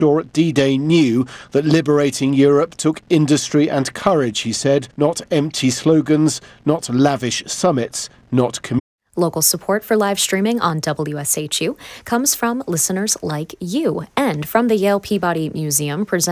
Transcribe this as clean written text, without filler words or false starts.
At D-Day knew that liberating Europe took industry and courage, he said, not empty slogans, not lavish summits, not Local support for live streaming on WSHU comes from listeners like you and from the Yale Peabody Museum, presenting